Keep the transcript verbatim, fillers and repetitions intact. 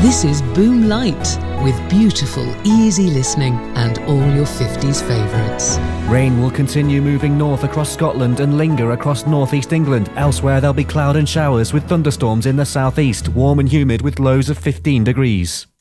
This is Boom Light, with beautiful, easy listening and all your fifties favourites. Rain will continue moving north across Scotland and linger across northeast England. Elsewhere there'll be cloud and showers with thunderstorms in the southeast, warm and humid with lows of fifteen degrees.